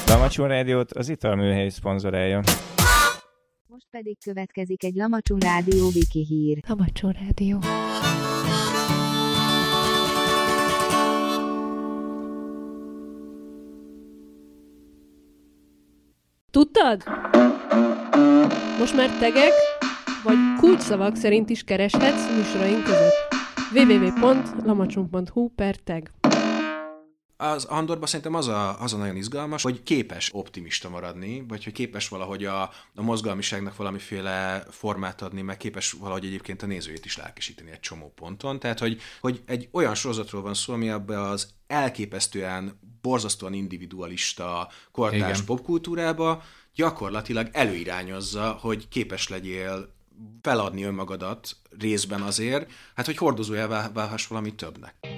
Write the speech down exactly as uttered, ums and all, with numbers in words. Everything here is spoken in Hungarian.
Lamacson Rádiót az Italműhely szponzorálja. Most pedig következik egy Lamacson Rádió Wiki hír. Lamacson Rádió. Tudtad? Most már tegek, vagy kulcsszavak szerint is kereshetsz műsoraink között. double-u double-u double-u pont lamacson pont hu per tag. Az Andorban szerintem az a, az a nagyon izgalmas, hogy képes optimista maradni, vagy hogy képes valahogy a, a mozgalmiságnak valamiféle formát adni, meg képes valahogy egyébként a nézőjét is lelkesíteni egy csomó ponton. Tehát, hogy, hogy egy olyan sorozatról van szó, ami abban az elképesztően, borzasztóan individualista, kortárs popkultúrába gyakorlatilag előirányozza, hogy képes legyél feladni önmagadat részben azért, hát hogy hordozójá válhass valami többnek.